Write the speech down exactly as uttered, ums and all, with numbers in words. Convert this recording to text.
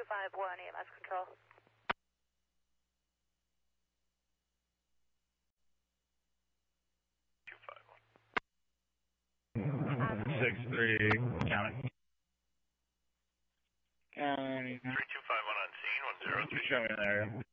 two five one E M S control. two five one. Six three, count it. Counting. three two five one on scene, one zero three. Show me an area.